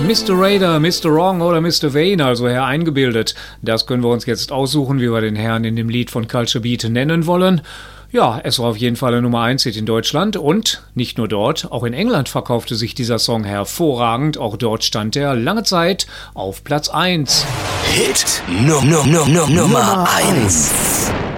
Mr. Raider, Mr. Wrong oder Mr. Vane, also Herr Eingebildet. Das können wir uns jetzt aussuchen, wie wir den Herrn in dem Lied von Culture Beat nennen wollen. Ja, es war auf jeden Fall ein Nummer 1 Hit in Deutschland und nicht nur dort, auch in England verkaufte sich dieser Song hervorragend. Auch dort stand er lange Zeit auf Platz 1. Hit Nummer 1.